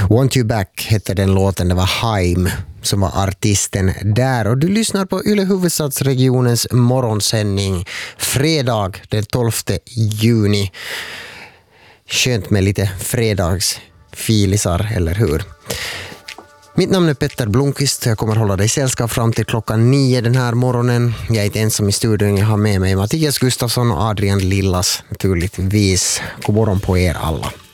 Want You Back hette den låten, det var Haim som var artisten där. Och du lyssnar på Yle huvudstadsregionens morgonsändning fredag den 12 juni. Skönt med lite fredagsfilisar, eller hur? Mitt namn är Petter Blomqvist. Jag kommer hålla dig sällskap fram till klockan 9 den här morgonen. Jag är inte ensam i studion. Jag har med mig Mattias Gustafsson och Adrian Lillas naturligtvis. God morgon på er alla.